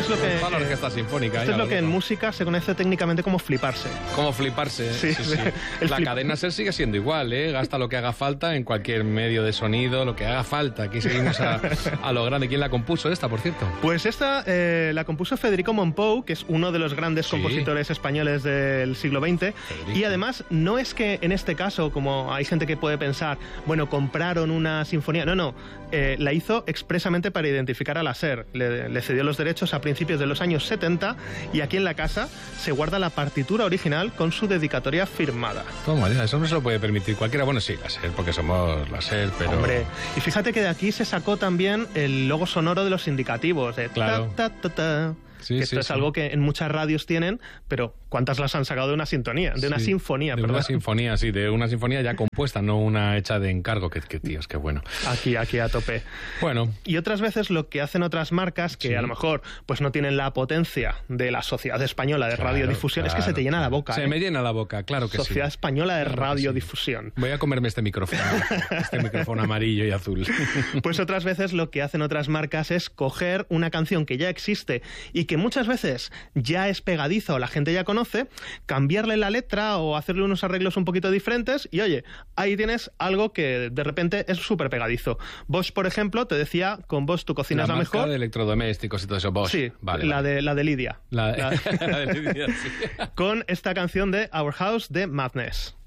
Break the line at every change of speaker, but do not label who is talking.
es lo que...
Para la orquesta sinfónica.
Esto es lo que en música se conoce técnicamente como fliparse.
Como fliparse, sí. La cadena SER sigue siendo igual, ¿eh? Gasta lo que haga falta en cualquier medio de sonido, lo que haga falta. Aquí seguimos a lo grande. ¿Quién la compuso esta, por cierto?
Pues esta la compuso Federico Mompou, que es uno de los grandes compositores españoles del siglo XX. Y además, no es que en este caso, como hay gente que puede pensar, bueno, compraron una sinfonía. No. La hizo expresamente para identificar a la SER. Le cedió los derechos a principios de los años 70 y aquí en la casa se guarda la partitura original con su dedicatoria firmada.
Toma ya, eso no se lo puede permitir cualquiera. Bueno, sí, la SER, porque somos la SER, pero...
Hombre, y fíjate que de aquí se sacó también el logo sonoro de los indicativos, de
claro.
Sí, que esto es algo que en muchas radios tienen, pero ¿cuántas las han sacado de una sintonía? De una sinfonía,
de
perdón.
Una sinfonía, sí, de una sinfonía ya compuesta, no una hecha de encargo, que tíos, qué bueno.
Aquí a tope.
Bueno.
Y otras veces lo que hacen otras marcas, que a lo mejor pues no tienen la potencia de la Sociedad Española de Radiodifusión, es que se te llena la boca.
Se me llena la boca, claro que
Sociedad Española de Radiodifusión.
Voy a comerme este micrófono amarillo y azul.
Pues otras veces lo que hacen otras marcas es coger una canción que ya existe y que muchas veces ya es pegadiza o la gente ya conoce, cambiarle la letra o hacerle unos arreglos un poquito diferentes y oye, ahí tienes algo que de repente es súper pegadizo. Bosch, por ejemplo, te decía, con Bosch tu cocinas la mejor.
La marca de electrodomésticos y todo eso, Bosch.
Sí,
vale.
La de Lidia.
La de Lidia, sí.
Con esta canción de Our House de Madness.